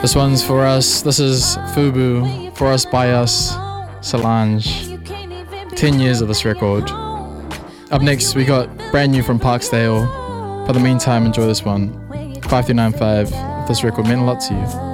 This one's for us. This is Fubu, For Us By Us, Solange. 10 years of this record. Up next, we got brand new from Parksdale. For the meantime, enjoy this one. 5395. This record meant a lot to you.